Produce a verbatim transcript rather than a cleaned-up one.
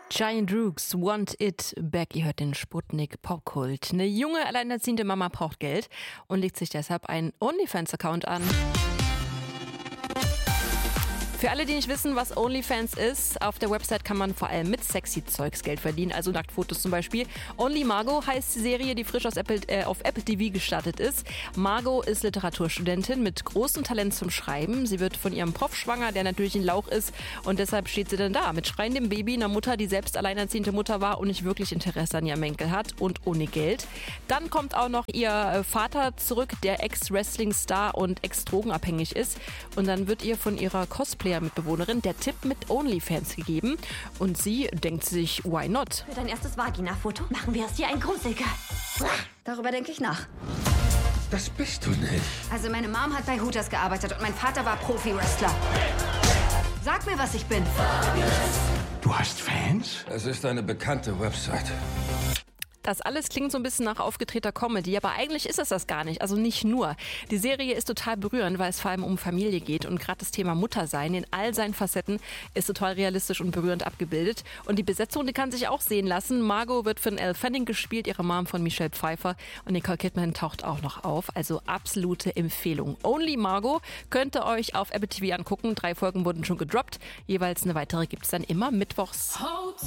Giant Rooks, Want It Back. Ihr hört den Sputnik Popkult. Eine junge, alleinerziehende Mama braucht Geld und legt sich deshalb einen OnlyFans-Account an. Für alle, die nicht wissen, was OnlyFans ist, auf der Website kann man vor allem mit sexy Zeugs Geld verdienen, also Nacktfotos zum Beispiel. Only Margot heißt die Serie, die frisch aus Apple, äh, auf Apple T V gestartet ist. Margot ist Literaturstudentin mit großem Talent zum Schreiben. Sie wird von ihrem Prof schwanger, der natürlich ein Lauch ist, und deshalb steht sie dann da mit schreiendem Baby, einer Mutter, die selbst alleinerziehende Mutter war und nicht wirklich Interesse an ihrem Enkel hat und ohne Geld. Dann kommt auch noch ihr Vater zurück, der Ex-Wrestling-Star und ex-drogenabhängig ist, und dann wird ihr von ihrer Cosplayer Mitbewohnerin der Tipp mit OnlyFans gegeben und sie denkt sich, why not? Für dein erstes Vagina-Foto machen wir aus dir ein Gruseliger. Darüber denke ich nach. Das bist du nicht. Also meine Mom hat bei Hooters gearbeitet und mein Vater war Profi-Wrestler. Sag mir, was ich bin. Du hast Fans? Es ist eine bekannte Website. Das alles klingt so ein bisschen nach aufgedrehter Comedy, aber eigentlich ist es das gar nicht. Also nicht nur. Die Serie ist total berührend, weil es vor allem um Familie geht, und gerade das Thema Muttersein in all seinen Facetten ist total realistisch und berührend abgebildet. Und die Besetzung, die kann sich auch sehen lassen. Margot wird von Elle Fanning gespielt, ihre Mom von Michelle Pfeiffer, und Nicole Kidman taucht auch noch auf. Also absolute Empfehlung. Only Margot könnt ihr euch auf Apple T V angucken. Drei Folgen wurden schon gedroppt. Jeweils eine weitere gibt es dann immer mittwochs.